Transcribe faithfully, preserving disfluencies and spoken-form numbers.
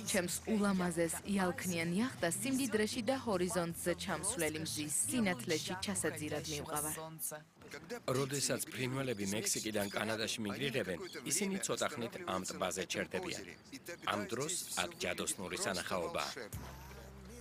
ჩემს ულამაზეს იალქნიან იახტას სიმდიდრეში და ჰორიზონტზე ჩამსვლელი მზის სინათლეში ჩასაძირად მივყავარ. როდესაც ფრინველები მექსიკიდან კანადაში მიგრირებენ, ისინი ცოტა ხნით ამ ტბაზე ჩერდებიან. ამ დროს აქ ჯადოსნური სანახაობაა.